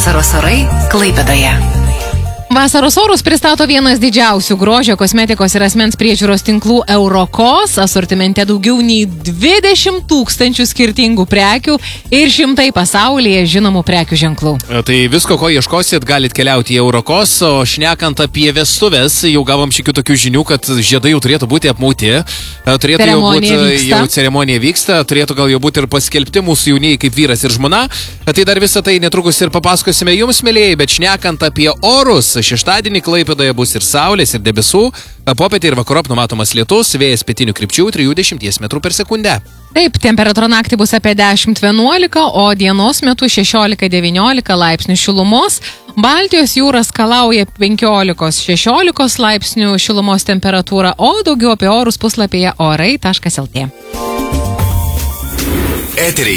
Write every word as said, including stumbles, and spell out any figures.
Vasaros orai Klaipėdoje. Vasaros orus pristato vienas didžiausių grožio, kosmetikos ir asmens priežiūros tinklų Eurokos. Asortimente daugiau nei dvidešimt tūkstančių skirtingų prekių ir šimtai pasaulyje žinomų prekių ženklų. Tai visko, ko ieškosit, galit keliauti į Eurokos, o šnekant apie vestuves, jau gavom šiokių tokių žinių, kad žiedai jau turėtų būti apmauti. Turėtų Ceremonija jau būti, vyksta. jau ceremonija vyksta, turėtų gal jau būti ir paskelbti mūsų jaunieji kaip vyras ir žmona. Tai dar visą tai netrukus ir papasakosime jums, mėlyjei, bet šnekant apie orus, šeštadienį Klaipėdoje bus ir saulės, ir debesų, popietę ir vakarop numatomas lietus, vėjas pietinių krypčių trisdešimt metrų per sekundę. Taip, temperatūra naktį bus apie dešimt vienuolika, o dienos metu šešiolika devyniolika laipsnių šilumos. Baltijos jūra skalauja penkiolika šešiolika laipsnių šilumos temperatūra, o daugiau apie orus puslapyje orai taškas lt. Eteryje